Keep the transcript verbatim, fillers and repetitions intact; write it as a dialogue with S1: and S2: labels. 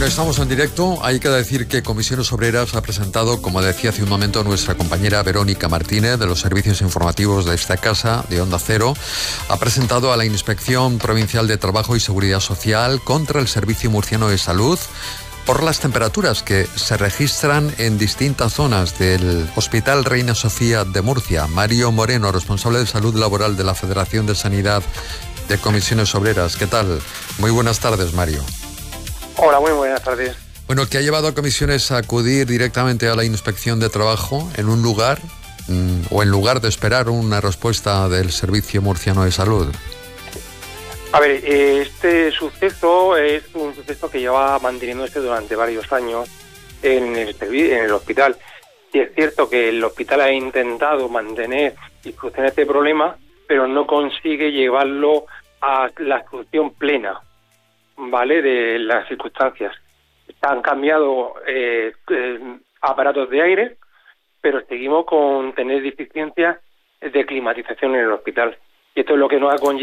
S1: Bueno, estamos en directo. Hay que decir que Comisiones Obreras ha presentado, como decía hace un momento nuestra compañera Verónica Martínez, de los servicios informativos de esta casa, de Onda Cero, ha presentado a la Inspección Provincial de Trabajo y Seguridad Social contra el Servicio Murciano de Salud por las temperaturas que se registran en distintas zonas del Hospital Reina Sofía de Murcia. Mario Moreno, responsable de Salud Laboral de la Federación de Sanidad de Comisiones Obreras. ¿Qué tal? Muy buenas tardes, Mario.
S2: Hola, muy buenas tardes.
S1: Bueno, ¿qué ha llevado a Comisiones a acudir directamente a la Inspección de Trabajo en un lugar mmm, o en lugar de esperar una respuesta del Servicio Murciano de Salud?
S2: A ver, este suceso es un suceso que lleva manteniéndose durante varios años en el, en el hospital. Y es cierto que el hospital ha intentado mantener y solucionar este problema, pero no consigue llevarlo a la solución plena, ¿vale?, de las circunstancias. Han cambiado eh, eh, aparatos de aire, pero seguimos con tener deficiencias de climatización en el hospital. Y esto es lo que nos ha conllevado